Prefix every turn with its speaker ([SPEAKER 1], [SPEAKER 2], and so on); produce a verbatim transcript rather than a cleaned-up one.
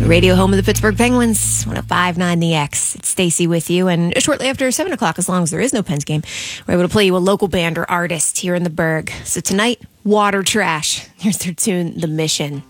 [SPEAKER 1] Radio home of the Pittsburgh Penguins, one oh five point nine The X. It's Stacy with you, and shortly after seven o'clock, as long as there is no Pens game, we're able to play you a local band or artist here in the Burgh. So tonight, Water Trash. Here's their tune, The Mission.